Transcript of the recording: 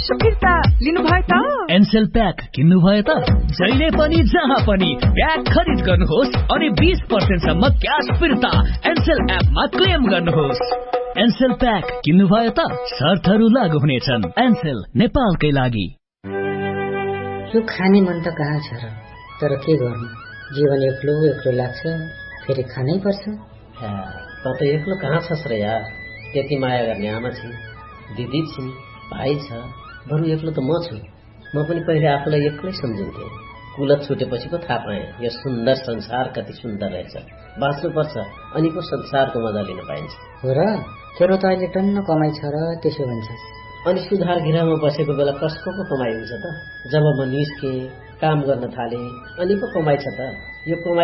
वर्ष फिर्ता लिनुभयो त? एनसेल प्याक किन्नुभयो त? जहिले पनि जहाँ पनि प्याक खरिद गर्नुहोस् अनि 20% सम्म क्याश फिर्ता एनसेल एपमा क्लेम गर्नुहोस्। एनसेल प्याक किन्नुभयो त? शर्तहरू लागू हुनेछन्। एनसेल नेपालकै लागि। यो खाने मन त कहाँ छ र, तर के गर्नु, जीवन एक्लो एक्लो लाग्छ, फेरि खानै पर्छ। त एक्लो कहाँ छस् र यार, त्यति माया गर्ने आमा छिन्, दिदी छिन्, भाइ छ, बरु एक्लो त म छु। म पनि पहिले आफूलाई एक्लै सम्झिन्थे, कुलत छुटेपछि पो थाहा पाएँ यो सुन्दर संसार कति सुन्दर रहेछ। बाँच्नुपर्छ अनि पो संसारको मजा लिन पाइन्छ। हो र, तेरो त अहिले टन्न कमाइ छ र त्यसो भन्छस्। अनि सुधार गृहमा बसेको बेला कसको पो कमाइ हुन्छ त? जब म निस्के काम गर्न थाले अनि पो कमाइ छ त। यो कमाइ